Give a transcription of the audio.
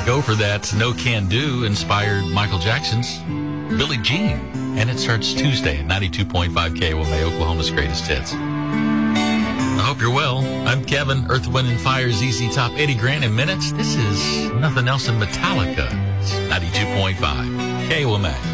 Go for that No Can Do inspired Michael Jackson's Billie Jean. And it starts Tuesday at 92.5 KOMA, Oklahoma's greatest hits. I hope you're well. I'm Kevin, Earth, Wind, and Fire, ZZ Top, 80 grand in minutes. This is Nothing Else in Metallica. It's 92.5 KOMA.